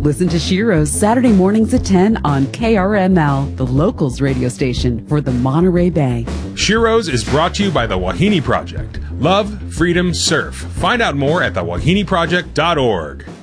Listen to Shiro's Saturday mornings at 10 on KRML, the locals radio station for the Monterey Bay. Shiro's is brought to you by the Wahine Project. Love, freedom, surf. Find out more at thewahiniproject.org.